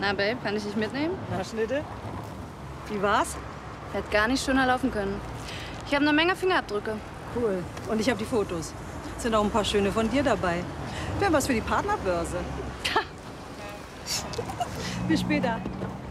Na, Babe, kann ich dich mitnehmen? Na, Schnitte? Wie war's? Hätte gar nicht schöner laufen können. Ich habe eine Menge Fingerabdrücke. Cool. Und ich habe die Fotos. Sind auch ein paar schöne von dir dabei. Wäre was für die Partnerbörse. Bis später.